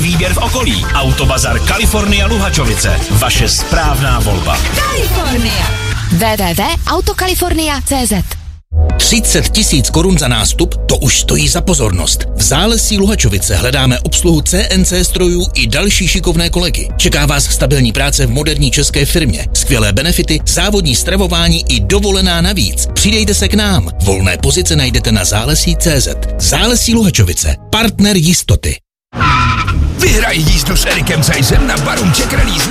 výběr v okolí. Autobazar California Luhačovice. Vaše správná volba. California. www.autocalifornia.cz 30 000 korun za nástup, to už stojí za pozornost. V Zálesí Luhačovice hledáme obsluhu CNC strojů i další šikovné kolegy. Čeká vás stabilní práce v moderní české firmě, skvělé benefity, závodní stravování i dovolená navíc. Přidejte se k nám. Volné pozice najdete na zálesí.cz. Zálesí Luhačovice. Partner jistoty. Vyhraj jízdu s Erikem Zeiserem na Barum Czech Rally